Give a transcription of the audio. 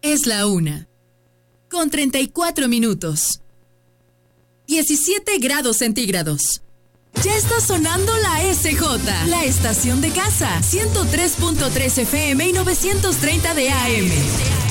Es la 1:34. 17 grados centígrados. Ya está sonando la SJ, la estación de casa, 103.3 FM y 930 de AM.